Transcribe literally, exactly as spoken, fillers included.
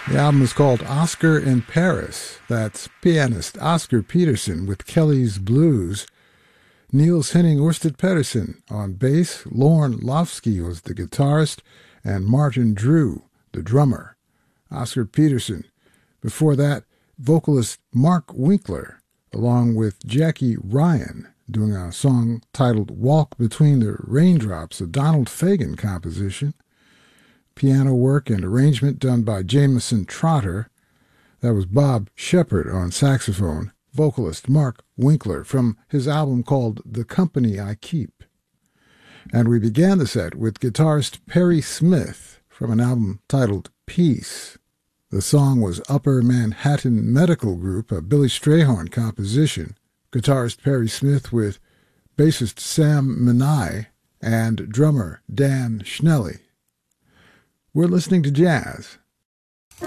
The album is called Oscar in Paris. That's pianist Oscar Peterson with Kelly's Blues. Niels Henning Ørsted Pedersen on bass, Lorne Lofsky was the guitarist, and Martin Drew, the drummer. Oscar Peterson. Before that, vocalist Mark Winkler, along with Jackie Ryan, doing a song titled Walk Between the Raindrops, a Donald Fagen composition. Piano work and arrangement done by Jameson Trotter. That was Bob Shepard on saxophone. Vocalist Mark Winkler from his album called The Company I Keep. And we began the set with guitarist Perry Smith from an album titled Peace. The song was Upper Manhattan Medical Group, a Billy Strayhorn composition. Guitarist Perry Smith with bassist Sam Menai and drummer Dan Schnelly. We're listening to jazz